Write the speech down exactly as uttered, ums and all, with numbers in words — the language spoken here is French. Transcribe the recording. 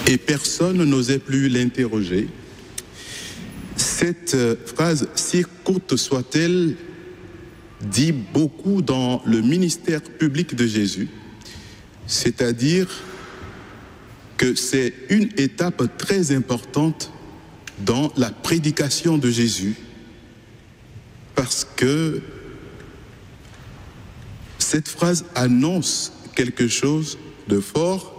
et personne n'osait plus l'interroger. Cette phrase, si courte soit-elle, dit beaucoup dans le ministère public de Jésus, c'est-à-dire que c'est une étape très importante dans la prédication de Jésus, parce que cette phrase annonce quelque chose de fort,